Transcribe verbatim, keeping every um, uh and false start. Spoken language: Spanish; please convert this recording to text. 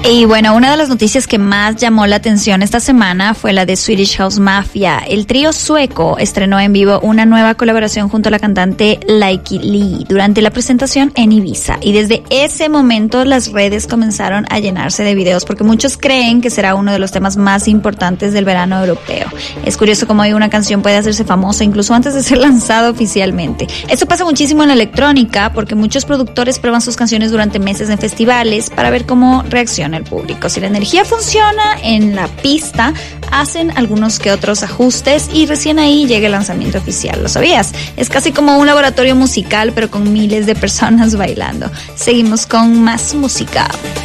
Y bueno, una de las noticias que más llamó la atención esta semana fue la de Swedish House Mafia. El trío sueco estrenó en vivo una nueva colaboración junto a la cantante Lykke Li durante la presentación en Ibiza. Y desde ese momento las redes comenzaron a llenarse de videos porque muchos creen que será uno de los temas más importantes del verano europeo. Es curioso cómo hoy una canción puede hacerse famosa incluso antes de ser lanzada oficialmente. Esto pasa muchísimo en la electrónica porque muchos productores prueban sus canciones durante meses en festivales para ver cómo reacciona el público. Si la energía funciona en la pista, hacen algunos que otros ajustes y recién ahí llega el lanzamiento oficial. ¿Lo sabías? Es casi como un laboratorio musical, pero con miles de personas bailando. Seguimos con más música.